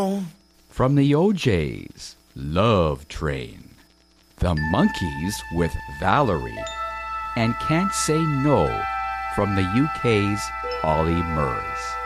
on. From the OJ's Love Train. The Monkees with Valerie. And Can't Say No from the UK's Ollie Murs.